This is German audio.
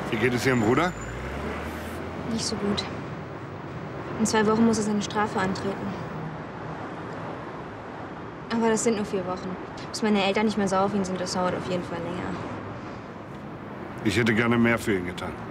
Wie geht es Ihrem Bruder? Nicht so gut. In 2 Wochen muss er seine Strafe antreten. Aber das sind nur 4 Wochen. Bis meine Eltern nicht mehr sauer auf ihn sind, das dauert auf jeden Fall länger. Ich hätte gerne mehr für ihn getan.